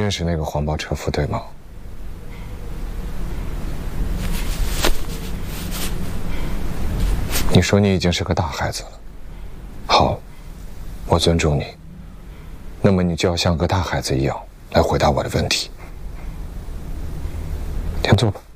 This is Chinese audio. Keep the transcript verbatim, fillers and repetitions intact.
认识那个黄包车夫，对吗？你说你已经是个大孩子了，好，我尊重你。那么你就要像个大孩子一样来回答我的问题。先坐吧。